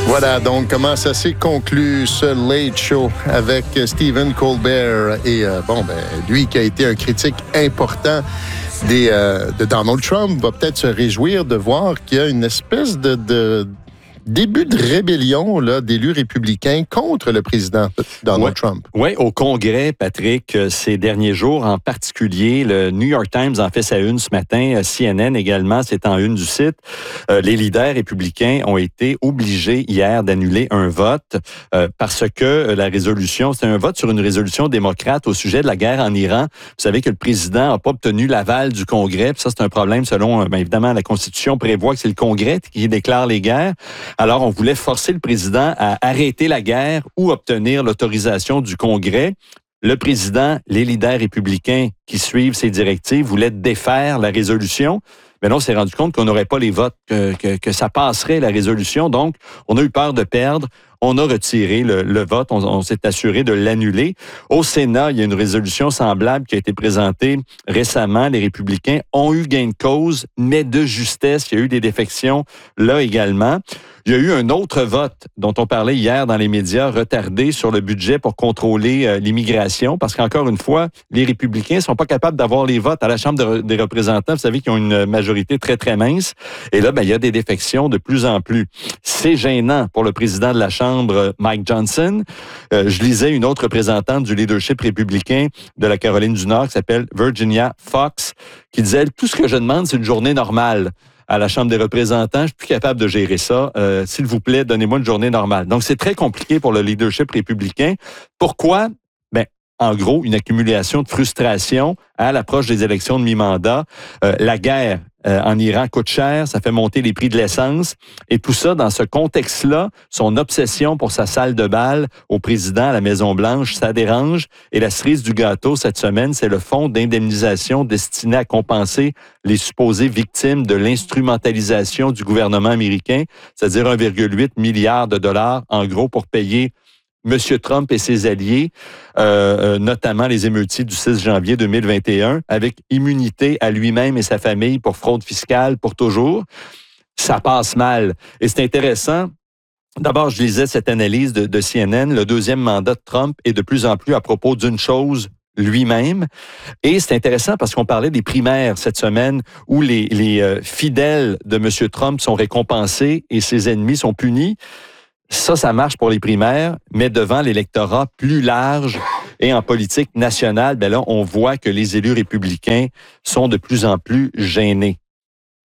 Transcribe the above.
Voilà, donc comment ça s'est conclu ce Late Show avec Stephen Colbert et lui qui a été un critique important de Donald Trump va peut-être se réjouir de voir qu'il y a une espèce de début de rébellion là, d'élus républicains contre le président Donald Trump. Oui, au Congrès, Patrick, ces derniers jours en particulier, le New York Times en fait sa une ce matin, CNN également, c'est en une du site. Les leaders républicains ont été obligés hier d'annuler un vote parce que la résolution, c'est un vote sur une résolution démocrate au sujet de la guerre en Iran. Vous savez que le président n'a pas obtenu l'aval du Congrès, puis ça c'est un problème selon, évidemment, la Constitution prévoit que c'est le Congrès qui déclare les guerres. Alors, on voulait forcer le président à arrêter la guerre ou obtenir l'autorisation du Congrès. Le président, les leaders républicains qui suivent ces directives voulaient défaire la résolution. Mais là, on s'est rendu compte qu'on n'aurait pas les votes, que ça passerait la résolution. Donc, on a eu peur de perdre. On a retiré le vote. On s'est assuré de l'annuler. Au Sénat, il y a une résolution semblable qui a été présentée récemment. Les républicains ont eu gain de cause, mais de justesse. Il y a eu des défections là également. Il y a eu un autre vote dont on parlait hier dans les médias, retardé sur le budget pour contrôler l'immigration, parce qu'encore une fois, les républicains ne sont pas capables d'avoir les votes à la Chambre des représentants. Vous savez qu'ils ont une majorité très, très mince. Et là, il y a des défections de plus en plus. C'est gênant pour le président de la Chambre, Mike Johnson. Je lisais une autre représentante du leadership républicain de la Caroline du Nord qui s'appelle Virginia Fox, qui disait « Tout ce que je demande, c'est une journée normale. » à la Chambre des représentants, je suis plus capable de gérer ça. S'il vous plaît, donnez-moi une journée normale. Donc, c'est très compliqué pour le leadership républicain. Pourquoi? En gros, une accumulation de frustration à l'approche des élections de mi-mandat. La guerre en Iran coûte cher, ça fait monter les prix de l'essence. Et tout ça, dans ce contexte-là, son obsession pour sa salle de bal au président à la Maison-Blanche, ça dérange. Et la cerise du gâteau cette semaine, c'est le fonds d'indemnisation destiné à compenser les supposées victimes de l'instrumentalisation du gouvernement américain, c'est-à-dire 1,8 milliard de dollars, en gros, pour payer M. Trump et ses alliés, notamment les émeutiers du 6 janvier 2021, avec immunité à lui-même et sa famille pour fraude fiscale pour toujours. Ça passe mal. Et c'est intéressant. D'abord, je lisais cette analyse de CNN. Le deuxième mandat de Trump est de plus en plus à propos d'une chose, lui-même. Et c'est intéressant parce qu'on parlait des primaires cette semaine où les fidèles de M. Trump sont récompensés et ses ennemis sont punis. Ça marche pour les primaires, mais devant l'électorat plus large et en politique nationale, là, on voit que les élus républicains sont de plus en plus gênés.